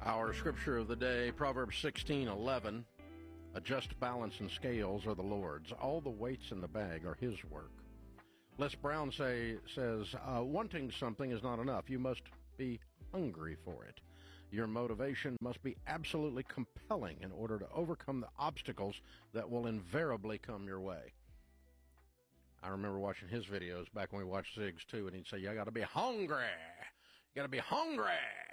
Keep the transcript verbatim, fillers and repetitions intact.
Our scripture of the day, Proverbs sixteen eleven. A just balance and scales are the Lord's. All the weights in the bag are his work. Les Brown say, says, uh, wanting something is not enough. You must be hungry for it. Your motivation must be absolutely compelling in order to overcome the obstacles that will invariably come your way. I remember watching his videos back when we watched Ziggs too, and he'd say, you got to be hungry. You got to be hungry.